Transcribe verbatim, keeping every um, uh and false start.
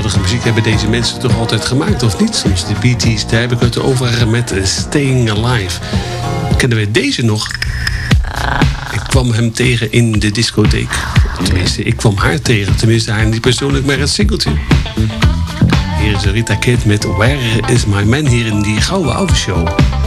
geweldige muziek hebben deze mensen toch altijd gemaakt, of niet? Soms de Bee Gees, daar heb ik het over met Staying Alive. Kennen we deze nog? Ik kwam hem tegen in de discotheek. Tenminste, ik kwam haar tegen. Tenminste, haar niet persoonlijk, maar het singeltje. Hier is Rita Kitt met Where Is My Man hier in die Gouden Oude Show.